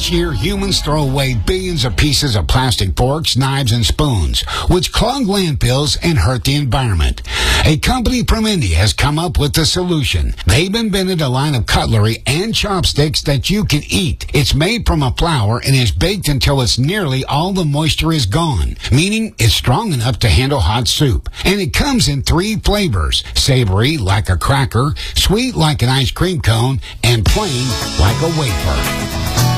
Each year, humans throw away billions of pieces of plastic forks, knives, and spoons, which clog landfills and hurt the environment. A company from India has come up with a solution. They've invented a line of cutlery and chopsticks that you can eat. It's made from a flour and is baked until it's nearly all the moisture is gone, meaning it's strong enough to handle hot soup. And it comes in 3 flavors: savory like a cracker, sweet like an ice cream cone, and plain like a wafer.